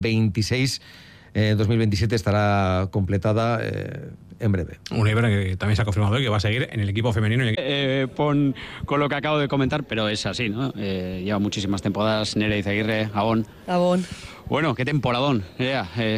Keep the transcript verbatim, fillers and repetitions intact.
veintiséis, eh, dos mil veintisiete estará completada eh, en breve. Una Ibra que también se ha confirmado que va a seguir en el equipo femenino. Eh, pon con lo que acabo de comentar, pero es así, ¿no? Eh, lleva muchísimas temporadas Nerea Izaguirre, Gabón. Gabón. Bueno, qué temporadón. Yeah, eh,